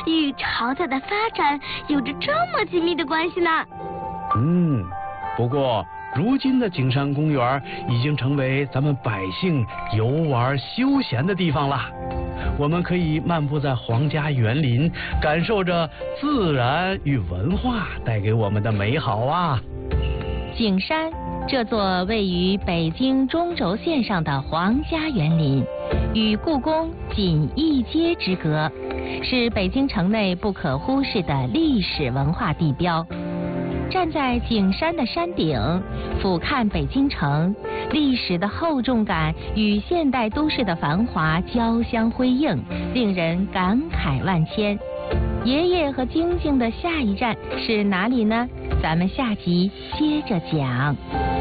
与潮彩的发展有着这么紧密的关系呢？ 不过如今的景山公园已经成为咱们百姓游玩休闲的地方了。我们可以漫步在皇家园林，感受着自然与文化带给我们的美好啊！ 景山，这座位于北京中轴线上的皇家园林，与故宫仅一街之隔，是北京城内不可忽视的历史文化地标。站在景山的山顶，俯瞰北京城，历史的厚重感与现代都市的繁华交相辉映，令人感慨万千。爷爷和晶晶的下一站是哪里呢？咱们下集接着讲。